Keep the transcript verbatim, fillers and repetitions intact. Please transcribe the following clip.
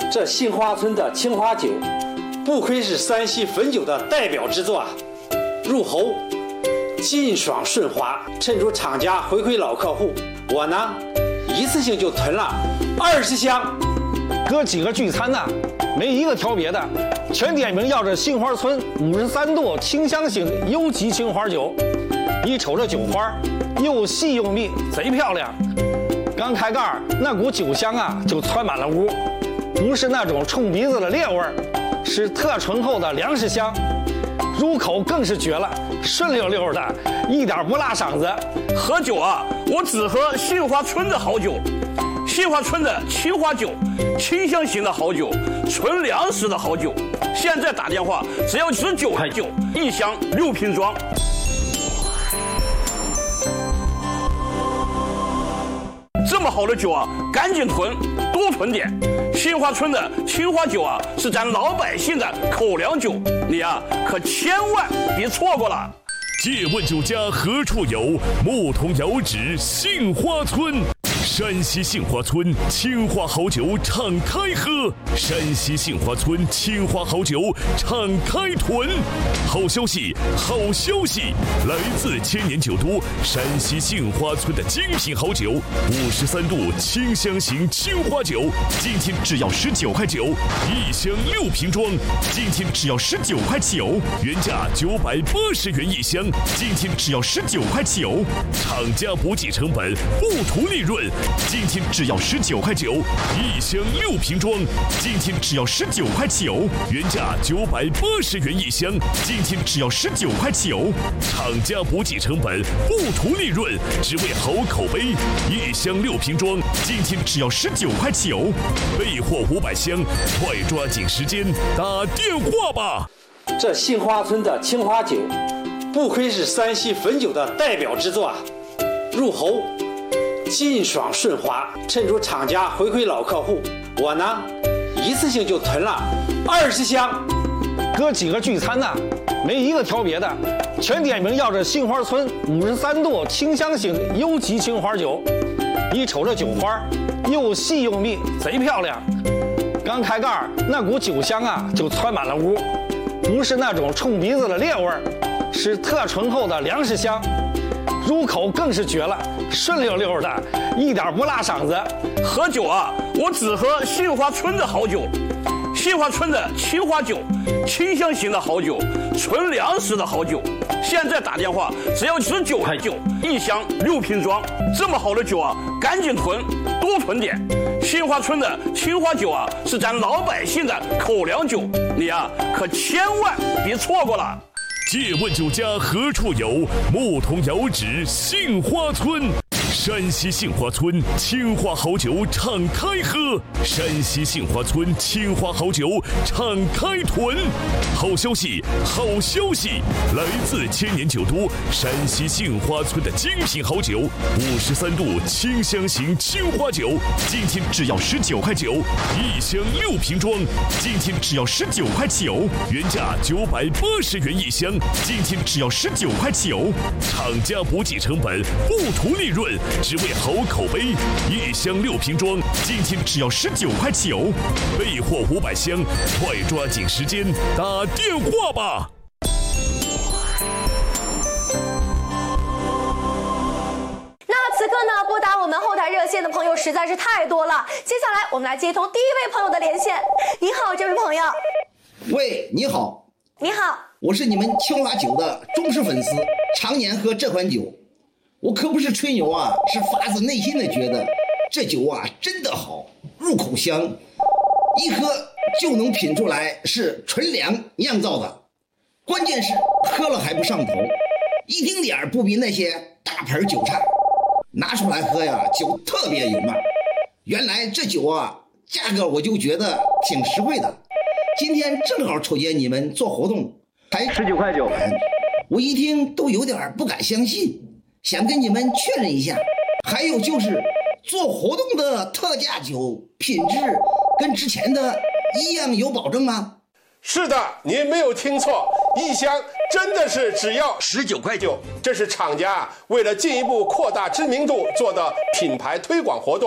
这杏花村的青花酒，不愧是山西汾酒的代表之作啊！入喉劲爽顺滑，衬出厂家回馈老客户。我呢，一次性就囤了二十箱。 哥几个聚餐呢，没一个挑别的，全点名要这杏花村五十三度清香型优级青花酒。一瞅这酒花，又细又密，贼漂亮。刚开盖那股酒香啊，就窜满了屋，不是那种冲鼻子的烈味儿，是特醇厚的粮食香。入口更是绝了，顺溜溜的，一点不辣嗓子。 喝酒啊，我只喝杏花村的好酒。杏花村的青花酒，清香型的好酒，纯粮食的好酒。现在打电话只要十九块九，一箱六瓶装。这么好的酒啊，赶紧囤，多囤点。杏花村的青花酒啊，是咱老百姓的口粮酒，你啊可千万别错过了。 借问酒家何处有？牧童遥指杏花村。山西杏花村青花好酒敞开喝，山西杏花村青花好酒敞开囤。好消息，好消息！来自千年酒都山西杏花村的精品好酒，五十三度清香型青花酒，今天只要十九块九，一箱六瓶装，今天只要十九块九，原价九百八十元一箱，今天只要十九块九，厂家不计成本，不图利润。今天只要十九块九，一箱六瓶装，今天只要十九块九，原价九百八十元一箱，今天只要十九块九，厂家不计成本，不图利润，只为好口碑。一箱六瓶装，今天只要十九块九，备货五百箱，快抓紧时间打电话吧！ 这杏花村的青花酒，不愧是山西汾酒的代表之作啊！入喉劲爽顺滑，衬出厂家回馈老客户。我呢，一次性就囤了二十箱。 哥几个聚餐呢，没一个挑别的，全点名要这杏花村五十三度清香型优级青花酒。一瞅这酒花，又细又密，贼漂亮。刚开盖那股酒香啊，就窜满了屋，不是那种冲鼻子的烈味儿，是特醇厚的粮食香。入口更是绝了，顺溜溜的，一点不辣嗓子。 喝酒啊，我只喝杏花村的好酒。杏花村的青花酒，清香型的好酒，纯粮食的好酒。现在打电话只要十九块九，一箱六瓶装。这么好的酒啊，赶紧囤，多囤点。杏花村的青花酒啊，是咱老百姓的口粮酒，你啊可千万别错过了。 借问酒家何处有？牧童遥指杏花村。山西杏花村青花好酒敞开喝，山西杏花村青花好酒敞开囤。好消息，好消息！来自千年酒都山西杏花村的精品好酒，五十三度清香型青花酒，今天只要十九块九，一箱六瓶装，今天只要十九块九，原价九百八十元一箱，今天只要十九块九，厂家不计成本，不图利润。只为好口碑，一箱六瓶装，今天只要十九块九，备货五百箱，快抓紧时间打电话吧！ 那此刻呢，拨打我们后台热线的朋友实在是太多了，接下来我们来接通第一位朋友的连线。你好，这位朋友。 喂，你好。 你好， 我是你们青花酒的忠实粉丝，常年喝这款酒。我可不是吹牛啊，是发自内心的觉得这酒啊真的好，入口香，一喝就能品出来是纯粮酿造的。关键是喝了还不上头，一丁点儿不比那些大盆酒差。拿出来喝呀，酒特别有味。原来这酒啊，价格我就觉得挺实惠的。今天正好瞅见你们做活动，才十九块九， 我一听都有点不敢相信。想跟你们确认一下，还有就是做活动的特价酒品质跟之前的一样有保证吗？ 是的，您没有听错，一箱真的是只要十九块九，这是厂家为了进一步扩大知名度做的品牌推广活动。